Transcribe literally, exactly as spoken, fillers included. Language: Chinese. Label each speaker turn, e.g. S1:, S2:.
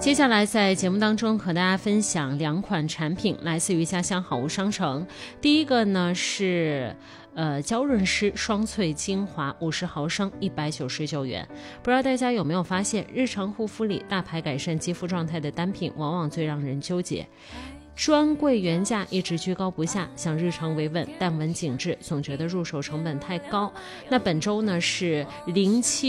S1: 接下来在节目当中和大家分享两款产品，来自于家乡好物商城。第一个呢是呃娇润湿双萃精华五十毫升一百九十九元。不知道大家有没有发现，日常护肤里大牌改善肌肤状态的单品往往最让人纠结，专柜原价一直居高不下，想日常维稳淡纹紧致，总觉得入手成本太高。那本周呢是零七